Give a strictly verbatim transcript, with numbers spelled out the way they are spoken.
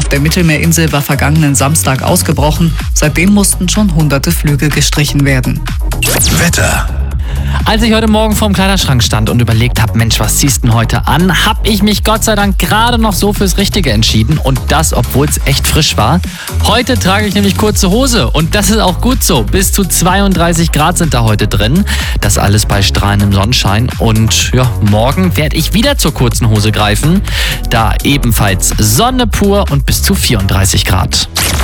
auf der Mittelmeerinsel war vergangenen Samstag ausgebrochen. Seitdem mussten schon hunderte Flüge gestrichen werden. Wetter. Als ich heute Morgen vorm Kleiderschrank stand und überlegt habe, Mensch, was ziehst du denn heute an, habe ich mich Gott sei Dank gerade noch so fürs Richtige entschieden und das, obwohl es echt frisch war. Heute trage ich nämlich kurze Hose und das ist auch gut so. Bis zu zweiunddreißig Grad sind da heute drin. Das alles bei strahlendem Sonnenschein und ja, morgen werde ich wieder zur kurzen Hose greifen. Da ebenfalls Sonne pur und bis zu vierunddreißig Grad.